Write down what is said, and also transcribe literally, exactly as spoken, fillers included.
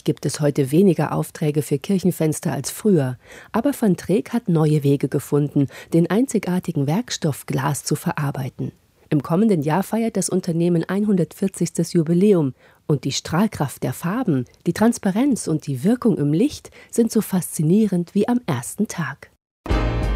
Natürlich gibt es heute weniger Aufträge für Kirchenfenster als früher, aber Van Treek hat neue Wege gefunden, den einzigartigen Werkstoff Glas zu verarbeiten. Im kommenden Jahr feiert das Unternehmen hundertvierzigstes Jubiläum und die Strahlkraft der Farben, die Transparenz und die Wirkung im Licht sind so faszinierend wie am ersten Tag.